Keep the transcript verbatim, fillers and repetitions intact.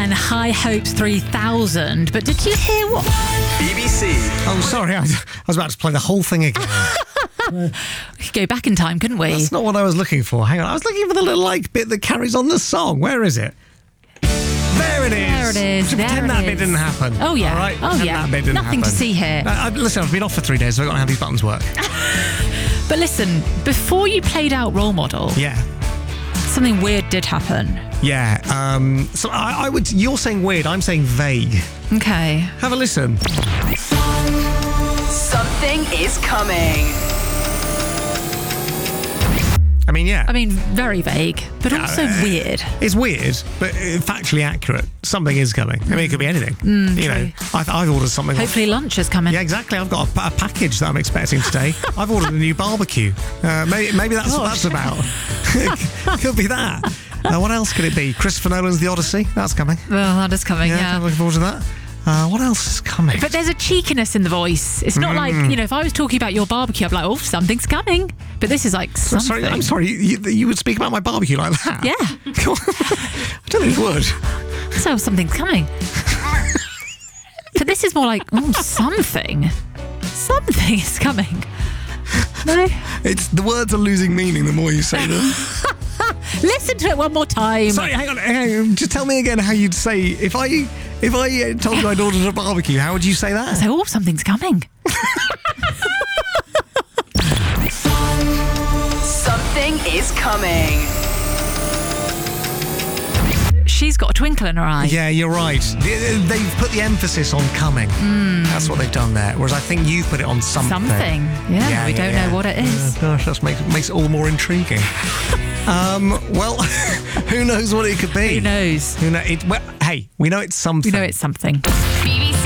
and High Hopes three thousand. But did you hear what? B B C. Oh, sorry, I was, I was about to play the whole thing again. We could go back in time, couldn't we? That's not what I was looking for. Hang on, I was looking for the little like bit that carries on the song. Where is it? There it is. There it is. Just There pretend it that is. bit didn't happen. Oh, yeah. All right? Oh, Pretend yeah. That bit didn't Nothing to happen. see here. Uh, I, listen, I've been off for three days, so I don't know how these buttons work. But listen, before you played out Role Model, Yeah. something weird did happen. Yeah. Um, so I, I would. You're saying weird. I'm saying vague. Okay. Have a listen. Something is coming. I mean, yeah. I mean, very vague, but also uh, weird. It's weird, but uh, factually accurate. Something is coming. I mean, it could be anything. Mm, you know, I've, I've ordered something. Hopefully lunch is coming. Yeah, exactly. I've got a, a package that I'm expecting today. I've ordered a new barbecue. Uh, maybe, maybe that's what Gosh. that's about. Could be that. Uh, what else could it be? Christopher Nolan's The Odyssey. That's coming. Well, that is coming, Yeah, yeah. I'm looking forward to that. Uh, what else is coming? But there's a cheekiness in the voice. It's not like, you know, if I was talking about your barbecue, I'd be like, oh, something's coming. But this is like something. Sorry, I'm sorry. You, you would speak about my barbecue like that? Yeah. I don't think you would. So something's coming. But this is more like, oh, something. Something is coming. No? It's the words are losing meaning the more you say them. Listen to it one more time. Sorry, hang on, hang on. Just tell me again how you'd say if I if I uh, told you I'd ordered a barbecue. How would you say that? So, oh, something's coming. Something is coming. She's got a twinkle in her eye. Yeah, you're right. They- They've put the emphasis on coming. That's what they've done there. Whereas I think you put it on something. Something. Yeah, Yeah, we yeah, don't yeah. know what it is. Uh, gosh, that makes makes it all more intriguing. um, well, who knows what it could be? Who knows? Who know? It, well, hey, we know it's something. We know it's something. B B